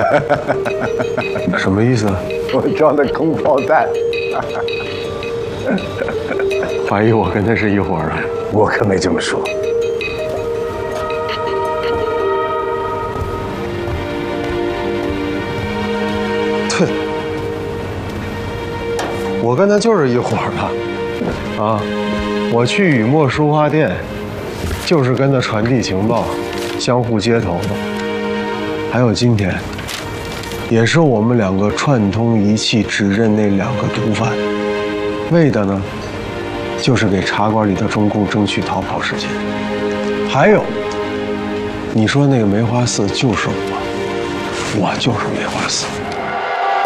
什么意思？ 我装的空包弹。 怀疑我跟他是一伙的？ 我可没这么说。 对，我跟他就是一伙的。啊，我去雨墨书画店，就是跟他传递情报，相互接头的。还有今天，也是我们两个串通一气，指认那2个毒贩，为的呢，就是给茶馆里的中共争取逃跑时间。还有，你说那个梅花四就是我就是梅花四。